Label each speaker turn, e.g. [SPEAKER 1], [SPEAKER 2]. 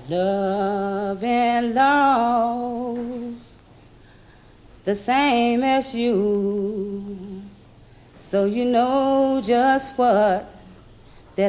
[SPEAKER 1] love and loss, the same as you. So you know just what